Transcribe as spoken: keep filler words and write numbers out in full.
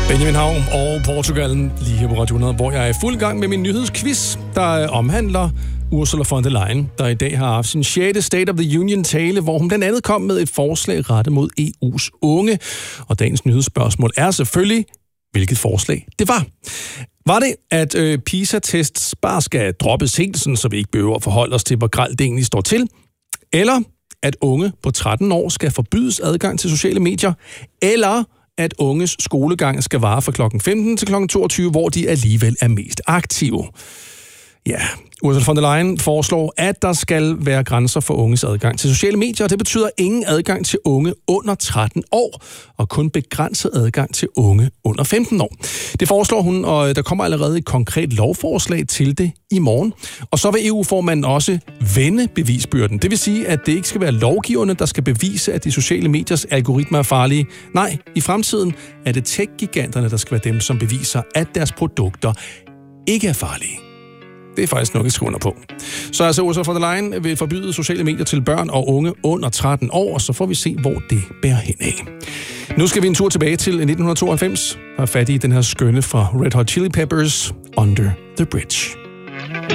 Benjamin Haum og Portugal lige her på Radio hundrede, hvor jeg er i fuld gang med min nyhedsquiz, der omhandler Ursula von der Leyen, der i dag har haft sin sjette State of the Union-tale, hvor hun blandt andet kom med et forslag rettet mod E U's unge. Og dagens nyhedsspørgsmål er selvfølgelig, hvilket forslag det var. Var det, at øh, PISA-tests bare skal droppes helt, sådan, så vi ikke behøver at forholde os til, hvor grelt det egentlig står til? Eller at unge på tretten år skal forbydes adgang til sociale medier? Eller at unges skolegang skal vare fra klokken femten til klokken toogtyve, hvor de alligevel er mest aktive? Ja, Ursula von der Leyen foreslår, at der skal være grænser for unges adgang til sociale medier, og det betyder ingen adgang til unge under tretten år, og kun begrænset adgang til unge under femten år. Det foreslår hun, og der kommer allerede et konkret lovforslag til det i morgen. Og så vil E U-formanden også vende bevisbyrden. Det vil sige, at det ikke skal være lovgiverne, der skal bevise, at de sociale mediers algoritmer er farlige. Nej, i fremtiden er det tech-giganterne, der skal være dem, som beviser, at deres produkter ikke er farlige. Det er faktisk nok at skrive under på. Så altså Ursula von der Leyen vil forbyde sociale medier til børn og unge under tretten år, og så får vi se, hvor det bærer hen af. Nu skal vi en tur tilbage til nitten tooghalvfems og er fat i den her skønne fra Red Hot Chili Peppers, Under the Bridge.